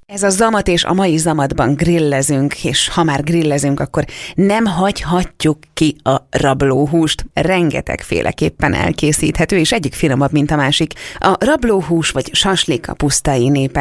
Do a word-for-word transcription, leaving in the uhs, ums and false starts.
Ez a zamat, és a mai zamatban grillezünk, és ha már grillezünk, akkor nem hagyhatjuk ki a rablóhúst. Rengetegféleképpen elkészíthető, és egyik finomabb, mint a másik. A rablóhús vagy saslik a pusztai népek